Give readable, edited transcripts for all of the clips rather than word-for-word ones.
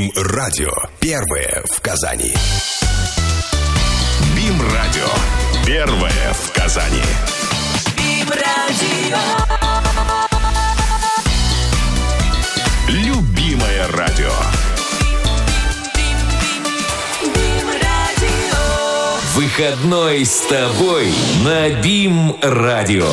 БИМ-радио. Первое в Казани. БИМ-радио. Первое в Казани. БИМ-радио. Любимое радио. Выходной с тобой на БИМ-радио.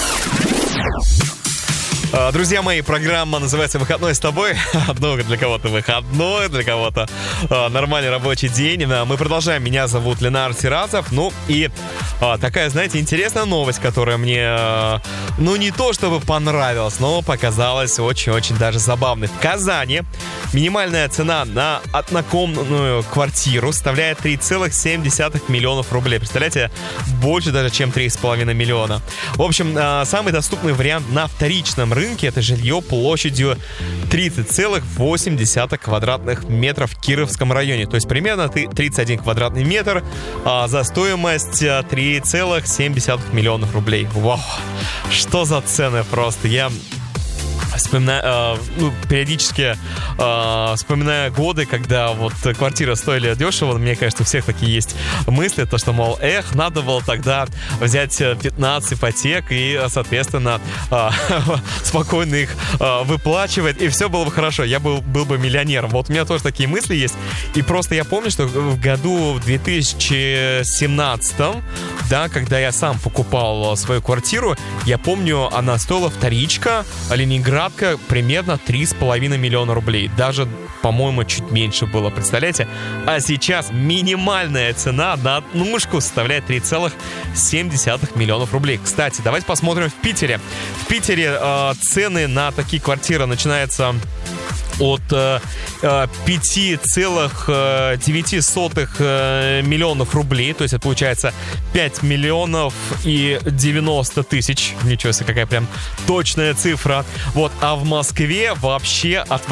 Друзья мои, программа называется «Выходной с тобой». Много для кого-то выходной, для кого-то нормальный рабочий день. Мы продолжаем. Меня зовут Ленар Тиразов. Ну и такая, знаете, интересная новость, которая мне, не то чтобы понравилась, но показалась очень-очень даже забавной. В Казани минимальная цена на однокомнатную квартиру составляет 3,7 миллионов рублей. Представляете, больше даже, чем 3,5 миллиона. В общем, самый доступный вариант на вторичном рынке — это жилье площадью 30,8 квадратных метров в Кировском районе. То есть примерно 31 квадратный метр за стоимость 3,7 миллионов рублей. Вау! Что за цены просто! Я вспоминаю, периодически вспоминаю годы, когда вот квартиры стоили дешево. Мне кажется, у всех такие есть мысли, то что, мол, надо было тогда взять 15 ипотек и, соответственно, спокойно их выплачивать, и все было бы хорошо, я был бы миллионером. Вот у меня тоже такие мысли есть. И просто я помню, что в году 2017, да, когда я сам покупал свою квартиру, я помню, она стоила вторичка, Ленинградка, примерно 3,5 миллиона рублей. Даже, по-моему, чуть меньше было, представляете? А сейчас минимальная цена на однушку составляет 3,7 миллионов рублей. Кстати, давайте посмотрим в Питере. В Питере цены на такие квартиры начинаются от 5,9 миллионов рублей. То есть это получается 5 миллионов и 90 тысяч. Ничего себе, какая прям точная цифра. Вот, а в Москве вообще от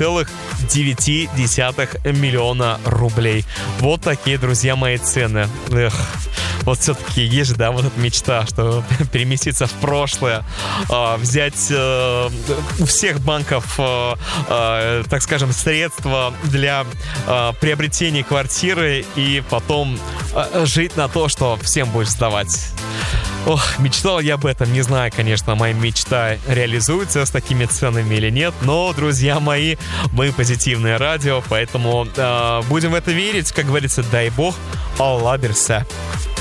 8,9 миллиона рублей. Вот такие, друзья мои, цены. Вот все-таки есть же, да, вот эта мечта, что переместиться в прошлое, взять у всех банков, так скажем, средства для приобретения квартиры и потом жить на то, что всем будешь сдавать. Ох, мечтал я об этом, не знаю, конечно, моя мечта реализуется с такими ценами или нет, но, друзья мои, мы позитивное радио, поэтому будем в это верить, как говорится, дай бог, Алла Берсе.